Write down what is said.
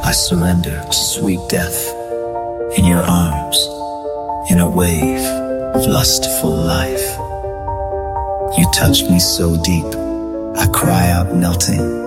I surrender to sweet death in your arms, in a wave of lustful life. You touch me so deep, I cry out melting.